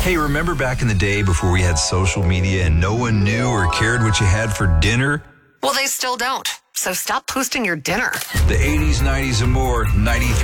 Hey, remember back in the day before we had social media and no one knew or cared what you had for dinner? Well, they still don't. So stop posting your dinner. The 80s, 90s, and more, 93.